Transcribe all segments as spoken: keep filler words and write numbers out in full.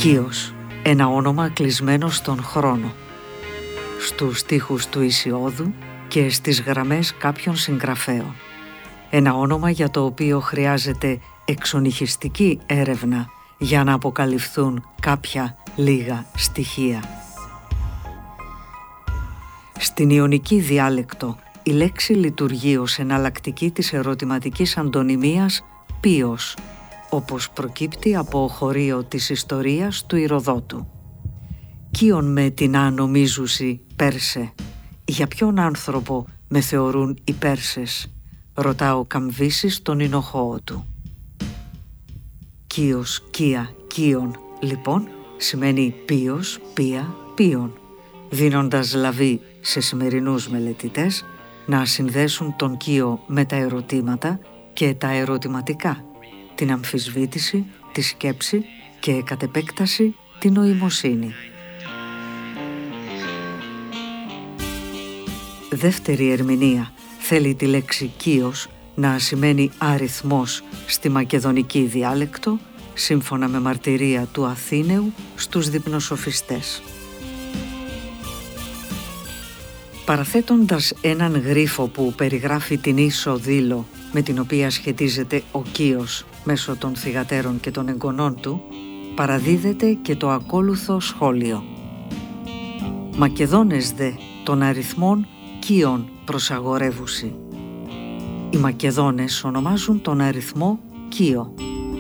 Κύος, ένα όνομα κλεισμένο στον χρόνο, στους στίχους του Ησιώδου και στις γραμμές κάποιων συγγραφέων. Ένα όνομα για το οποίο χρειάζεται εξονυχιστική έρευνα για να αποκαλυφθούν κάποια λίγα στοιχεία. Στην ιωνική διάλεκτο η λέξη λειτουργεί ως εναλλακτική της ερωτηματικής αντωνυμίας ποιος, όπως προκύπτει από χωρίο της ιστορίας του Ηροδότου. «Κίον με την ανομίζουση Πέρσε, για ποιον άνθρωπο με θεωρούν οι Πέρσες?» ρωτά ο Καμβίσης τον Ινοχώο του. Κύος, κία, κίον, λοιπόν, σημαίνει ποιος, ποια, ποιον, δίνοντας λαβή σε σημερινούς μελετητές να συνδέσουν τον Κύο με τα ερωτήματα και τα ερωτηματικά, την αμφισβήτηση, τη σκέψη και κατ' επέκταση την νοημοσύνη. Δεύτερη ερμηνεία θέλει τη λέξη Κύος να σημαίνει αριθμός στη μακεδονική διάλεκτο, σύμφωνα με μαρτυρία του Αθήνεου στους δείπνοσοφιστές. Παραθέτοντας έναν γρίφο που περιγράφει την ίσο δήλο με την οποία σχετίζεται ο Κύος μέσω των θυγατέρων και των εγγονών του, παραδίδεται και το ακόλουθο σχόλιο. Μακεδόνες δε των αριθμών Κύων προσαγορεύουσι. Οι Μακεδόνες ονομάζουν τον αριθμό Κύο.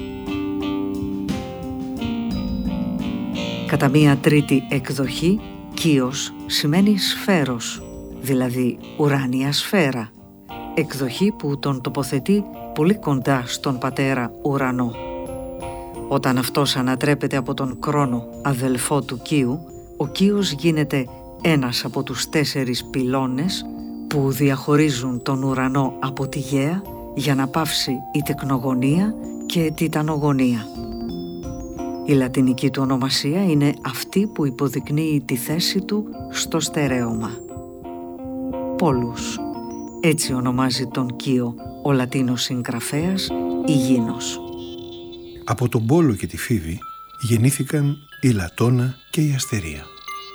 Κατά μία τρίτη εκδοχή, Κύος σημαίνει σφαίρος, δηλαδή ουράνια σφαίρα, εκδοχή που τον τοποθετεί πολύ κοντά στον πατέρα ουρανό. Όταν αυτός ανατρέπεται από τον Κρόνο, αδελφό του Κύου, ο Κύος γίνεται ένας από τους τέσσερις πυλώνες που διαχωρίζουν τον ουρανό από τη γαία για να πάυσει η τεκνογωνία και η τιτανογωνία. Η λατινική του ονομασία είναι αυτή που υποδεικνύει τη θέση του στο στερέωμα. Πόλους. Έτσι ονομάζει τον Κύο ο Λατίνος συγγραφέας Ιγίνος. Από τον Πόλο και τη Φίβη γεννήθηκαν η Λατώνα και η Αστερία.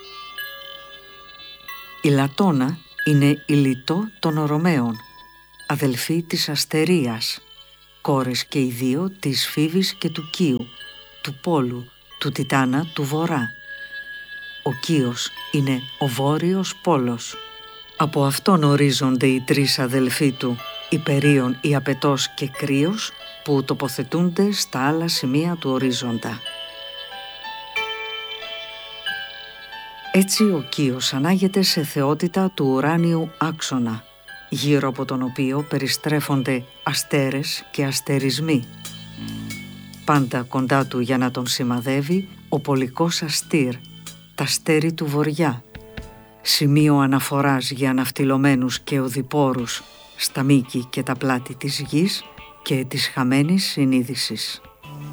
Η Λατώνα είναι η Λιτό των Ρωμαίων, αδελφή της Αστερίας, κόρες και οι δύο της Φίβης και του Κίου, του Πόλου, του Τιτάνα του Βορρά. Ο Κύος είναι ο Βόρειος Πόλος. Από αυτόν ορίζονται οι τρεις αδελφοί του, Υπερίων, Ιαπετός και Κρύος, που τοποθετούνται στα άλλα σημεία του ορίζοντα. Έτσι ο Κύος ανάγεται σε θεότητα του ουράνιου άξονα, γύρω από τον οποίο περιστρέφονται αστέρες και αστερισμοί. Πάντα κοντά του για να τον σημαδεύει ο πολικός αστήρ, τα στέρι του βοριά, σημείο αναφοράς για αναυτιλωμένους και οδηπόρους στα μήκη και τα πλάτη της γης και της χαμένης συνείδησης.